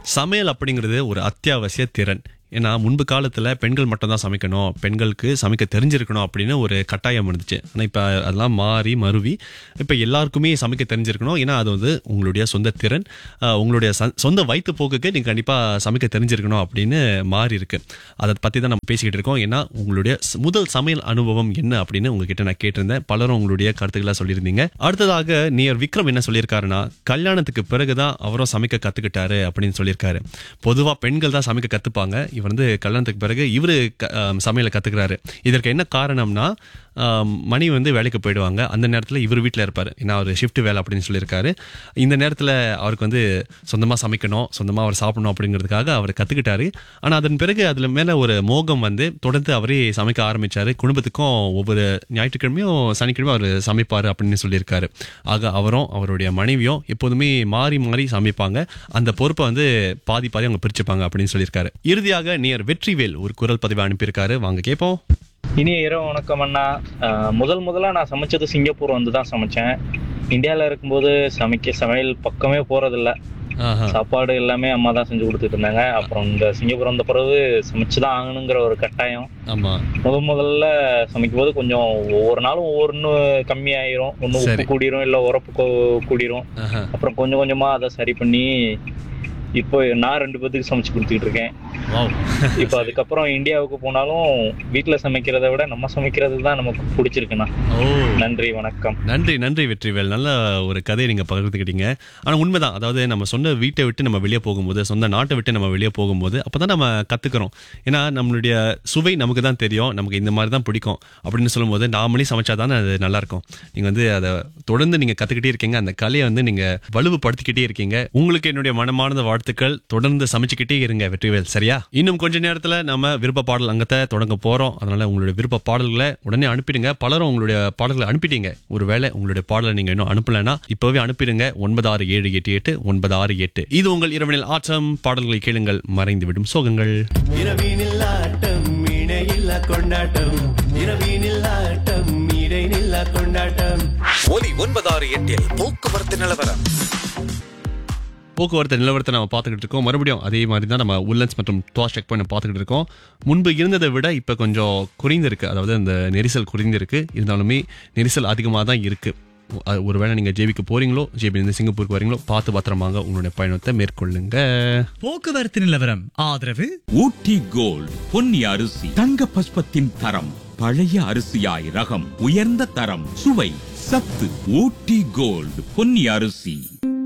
சமையல் அப்படிங்கிறது ஒரு அத்தியாவசிய திறன். ஏன்னா முன்பு காலத்துல பெண்கள் மட்டும் தான் சமைக்கணும், பெண்களுக்கு சமைக்க தெரிஞ்சிருக்கணும் அப்படின்னு ஒரு கட்டாயம் இருந்துச்சு. ஆனா இப்ப அதெல்லாம் மாறி மருவி இப்ப எல்லாருக்குமே சமைக்க தெரிஞ்சிருக்கணும். ஏன்னா அது வந்து உங்களுடைய சொந்த திறன், உங்களுடைய சொந்த வயிற்று போக்குக்கு நீங்க கண்டிப்பா சமைக்க தெரிஞ்சிருக்கணும் அப்படின்னு மாறி இருக்கு. அதை பத்தி தான் நம்ம பேசிக்கிட்டு இருக்கோம். ஏன்னா உங்களுடைய முதல் சமையல் அனுபவம் என்ன அப்படின்னு உங்ககிட்ட நான் கேட்டிருந்தேன். பலரும் உங்களுடைய கருத்துக்களை சொல்லியிருந்தீங்க. அடுத்ததாக நேயர் விக்ரம் என்ன சொல்லியிருக்காருன்னா, கல்யாணத்துக்கு பிறகுதான் அவரும் சமைக்க கத்துக்கிட்டாரு அப்படின்னு சொல்லியிருக்காரு. பொதுவா பெண்கள் தான் சமைக்க கத்துப்பாங்க. இவர் வந்து கல்யாணத்துக்கு பிறகு இவரு சமையலை கத்துக்கிறாரு. இதற்கு என்ன காரணம்னா, மனைவி வந்து வேலைக்கு போயிடுவாங்க. அந்த நேரத்தில் இவர் வீட்டில் இருப்பார். ஏன்னா அவர் ஷிஃப்ட் வேலை அப்படின்னு சொல்லியிருக்காரு. இந்த நேரத்தில் அவருக்கு வந்து சொந்தமாக சமைக்கணும், சொந்தமாக அவர் சாப்பிடணும் அப்படிங்கிறதுக்காக அவர் கற்றுக்கிட்டாரு. ஆனால் அதன் பிறகு அதில் மேலே ஒரு மோகம் வந்து தொடர்ந்து அவரே சமைக்க ஆரம்பித்தார். குடும்பத்துக்கும் ஒவ்வொரு ஞாயிற்றுக்கிழமையும் சனிக்கிழமையும் அவர் சமைப்பார் அப்படின்னு சொல்லியிருக்காரு. ஆக அவரும் அவருடைய மனைவியும் எப்போதுமே மாறி மாறி சமைப்பாங்க. அந்த பொறுப்பை வந்து பாதி பாதி அவங்க பிரிச்சுப்பாங்க அப்படின்னு சொல்லியிருக்காரு. இறுதியாக நேயர் வெற்றிவேல் ஒரு குரல் பதிவை அனுப்பியிருக்காரு. வாங்க கேட்போம். இனிய இரவு வணக்கம் அண்ணா. முதலா நான் சமைச்சது சிங்கப்பூர் வந்து தான் சமைச்சேன். இந்தியாவில் இருக்கும்போது சமையல் பக்கமே போறதில்ல. சாப்பாடு எல்லாமே அம்மா தான் செஞ்சு கொடுத்துட்டு இருந்தாங்க. அப்புறம் இந்த சிங்கப்பூர் வந்த பிறகு சமைச்சுதான் ஆகணுங்கிற ஒரு கட்டாயம். முதல்ல சமைக்கும் போது கொஞ்சம் ஒவ்வொரு நாளும் ஒவ்வொன்று கம்மியாயிரும். ஒன்று உப்பு கூடிரும், இல்லை உரப்பு கூடிரும். அப்புறம் கொஞ்சம் கொஞ்சமா அதை சரி பண்ணி இப்போ நான் 2 பேத்துக்கு சமைச்சு கொடுத்துக்கிட்டு இருக்கேன். இப்போ அதுக்கப்புறம் இந்தியாவுக்கு போனாலும் வீட்டுல சமைக்கிறத விட நம்ம சமைக்கிறது தான் நமக்கு பிடிச்சிருக்குண்ணா. நன்றி, வணக்கம். நன்றி வெற்றிவேல். நல்ல ஒரு கதையை நீங்க பகிர்ந்துக்கிட்டீங்க. ஆனா உண்மைதான். அதாவது நம்ம சொந்த வீட்டை விட்டு நம்ம வெளியே போகும்போது, சொந்த நாட்டை விட்டு நம்ம வெளியே போகும்போது அப்பதான் நம்ம கத்துக்கிறோம். ஏன்னா நம்மளுடைய சுவை நமக்கு தான் தெரியும், நமக்கு இந்த மாதிரி தான் பிடிக்கும் அப்படின்னு சொல்லும் போது நாமளே சமைச்சாதானே அது நல்லா இருக்கும். நீங்க வந்து அதை தொடர்ந்து நீங்க கத்துக்கிட்டே இருக்கீங்க. அந்த கலையை வந்து நீங்க வலுவுபடுத்திக்கிட்டே இருக்கீங்க. உங்களுக்கு என்னுடைய மனமார்ந்த வாழ்த்துக்கள். தொடர்ந்து சமைச்சுக்கிட்டே இருங்க வெற்றிவேல். சரியா? இன்னும் கொஞ்ச நேரத்துல நம்ம விருப்ப பாடல் அங்கத்தை தொடங்க போறோம். அதனால உங்களுடைய விருப்ப பாடல்களை உடனே அனுப்பிடுங்க. பலரும் உங்களுடைய பாடல்களை அனுப்பிட்டீங்க. ஒருவேளை உங்களுடைய பாடலை நீங்க இன்னும் அனுப்பலன்னா இப்பவே அனுப்பிடுங்க. 96788968. இது உங்கள் இரவினில் ஆட்டம். பாடல்களை கேளுங்கள், மறைந்துவிடும் சோகங்கள். இரவினில் ஆட்டம், இணையில்லா கொண்டாட்டம். இரவினில் ஆட்டம், இணையில்லா கொண்டாட்டம். ஒலி 96.8 போக்குவரத்து நிலவரம். போக்குவரத்து நிலவரத்தை நம்ம பார்த்துக்கிட்டு இருக்கோம். மறுபடியும் அதே மாதிரி தான் நம்ம உல்லன்ஸ் மற்றும் துவாஸ் செக் பாயிண்ட் பார்த்துக்கிட்டு இருக்கோம். முன்பு இருந்ததை விட இப்போ கொஞ்சம் குறைந்திருக்கு. அதாவது அந்த நெரிசல் குறைந்திருக்கு. இருந்தாலுமே நெரிசல் அதிகமாக தான் இருக்கு. ஒருவேளை நீங்க ஜேபிக்கு போறீங்களோ, ஜேபிலிருந்து சிங்கப்பூருக்கு வரீங்களோ, பார்த்து பத்திரமாக உங்களுடைய பயணத்தை மேற்கொள்ளுங்க. போக்குவரத்து நிலவரம் ஆதரவு ஊட்டி கோல்ட் பொன்னி அரிசி, தங்க பஸ்பத்தின் தரம், பழைய அரிசியாய் ரகம், உயர்ந்த தரம், சுவை, சத்து. ஊட்டி கோல்ட் பொன்னி அரிசி.